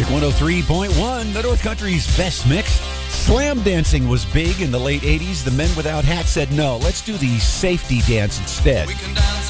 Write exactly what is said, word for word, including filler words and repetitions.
Magic one oh three point one, the North Country's best mix. Slam dancing was big in the late eighties. The men without hats said, no, let's do the safety dance instead.